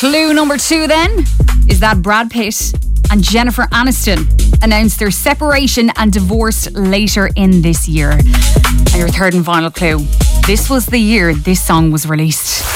Clue number 2 then is that Brad Pitt and Jennifer Aniston announced their separation and divorce later in this year. And your third and final clue, this was the year this song was released.